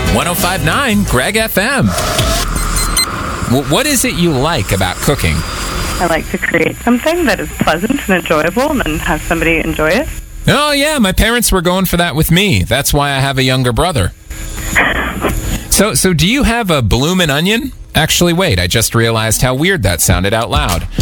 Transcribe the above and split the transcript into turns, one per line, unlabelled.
105.9 Greg FM. What is it you like about cooking?
I like to create something that is pleasant and enjoyable and then have somebody enjoy it.
Oh, yeah, my parents were going for that with me. That's why I have a younger brother. So do you have a bloomin' onion? Actually, wait, I just realized how weird that sounded out loud.